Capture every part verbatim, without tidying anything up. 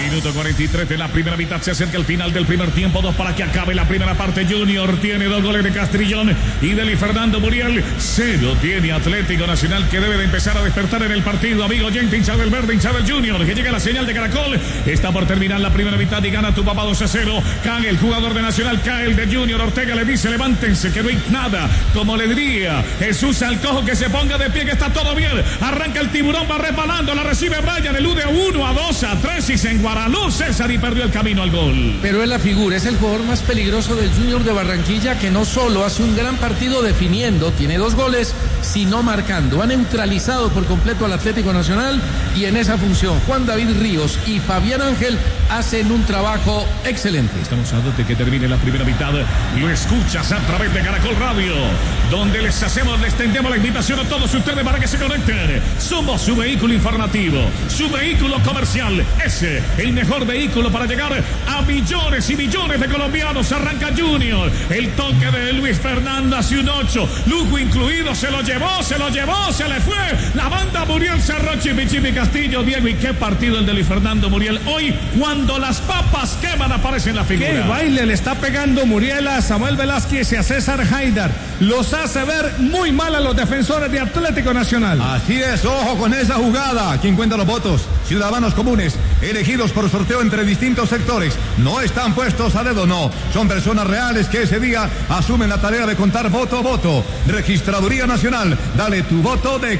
Minuto cuarenta y tres de la primera mitad. Se acerca el final del primer tiempo. Dos para que acabe la primera parte. Junior tiene dos goles de Castrillón y de Fernando Muriel. Cero tiene Atlético Nacional, que debe de empezar a despertar en el partido. Amigo oyente, hincha del verde, hincha del Junior, que llega la señal de Caracol. Está por terminar la primera mitad y gana tu papá dos a cero. Cae el jugador de Nacional, cae el de Junior. Ortega le dice: levántense, que no hay nada. Como le diría Jesús Alcojo, que se ponga de pie, que está todo bien. Arranca el tiburón, va resbalando, la recibe Brian, elude a uno, a dos, a tres y se enguaraló César y perdió el camino al gol. Pero es la figura, es el jugador más peligroso del Junior de Barranquilla, que no solo hace un gran partido definiendo, tiene dos goles, sino marcando. Ha neutralizado por completo al Atlético Nacional y en esa función Juan David Ríos y Fabián Ángel hacen un trabajo excelente. Estamos a dos de que termine la primera mitad. Lo escuchas a través de Caracol Radio, donde les hacemos, les tendemos la invitación a todos ustedes para que se conecten. Somos su vehículo informativo, su vehículo comercial, ese, el mejor vehículo para llegar a millones y millones de colombianos. Arranca Junior, el toque de Luis Fernando hace un ocho, lujo incluido, se lo llevó, se lo llevó, se le fue. La banda Muriel cerró, Chipi Chipi Castillo, Diego, y qué partido el de Luis Fernando Muriel. Hoy, cuando las papas queman, aparece en la figura. Qué baile le está pegando Muriel a Samuel Velázquez y a César Haidar. Los hace ver muy mal a los defensores de Atlético Nacional. Así es, ojo con esa jugada. ¿Quién cuenta los votos? Ciudadanos comunes, elegidos por sorteo entre distintos sectores. No están puestos a dedo, no. Son personas reales que ese día asumen la tarea de contar voto a voto. Registraduría Nacional, dale tu voto de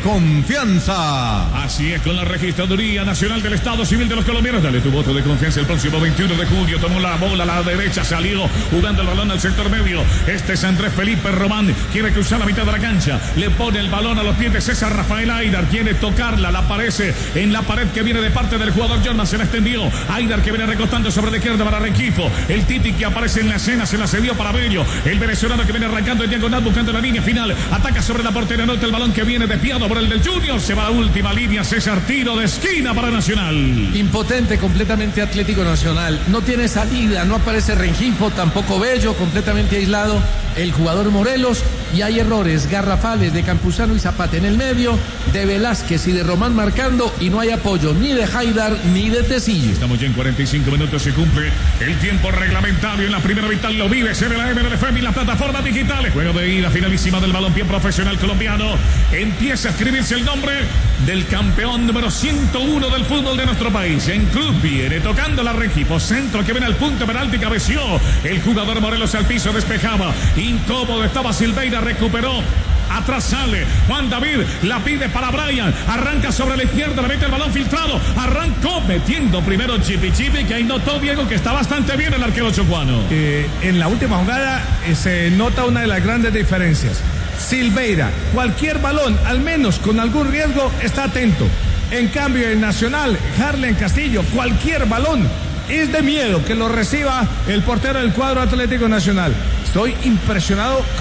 confianza. Así es, con la Registraduría Nacional del Estado Civil de los Colombianos. Dale tu voto de confianza el próximo veintiuno de julio. Tomó la bola a la derecha, salió jugando el balón al sector medio. Este es Andrés Felipe Román. Quiere cruzar la mitad de la cancha. Le pone el balón a los pies de César Rafael Haidar. Quiere tocarla, la aparece en la pared que viene de parte del jugador Jordan. Se la extendió. Haidar, que viene recostando sobre la izquierda para Rengifo. El Titi, que aparece en la escena, se la cedió para Bello. El venezolano, que viene arrancando en diagonal buscando la línea final. Ataca sobre la portería, nota el balón que viene desviado por el del Junior. Se va a la última línea. César, tiro de esquina para Nacional. Impotente completamente Atlético Nacional. No tiene salida, no aparece Rengifo, tampoco Bello, completamente aislado el jugador Morelos, y hay errores garrafales de Campuzano y Zapata en el medio, de Velázquez y de Román marcando, y no hay apoyo ni de Haidar ni de Tecillo. Estamos ya en cuarenta y cinco minutos, se cumple el tiempo reglamentario en la primera mitad. Lo vive C B la M de F M y las plataformas digitales. Juego de ida finalísima del balompié profesional colombiano. Empieza a escribirse el nombre del campeón número ciento uno del fútbol de nuestro país. En cruz viene tocando la Rengifo, centro que viene al punto penalti, cabeció el jugador Morelos al piso, despejaba, incómodo estaba Silveira, recuperó, atrás sale Juan David, la pide para Brian, arranca sobre la izquierda, le mete el balón filtrado, arrancó metiendo primero Chipi Chipi, que ahí notó Diego que está bastante bien el arquero chocuano. Eh, en la última jugada eh, se nota una de las grandes diferencias. Silveira, cualquier balón, al menos con algún riesgo, está atento. En cambio, en Nacional, Harlen Castillo, cualquier balón es de miedo que lo reciba el portero del cuadro Atlético Nacional. Estoy impresionado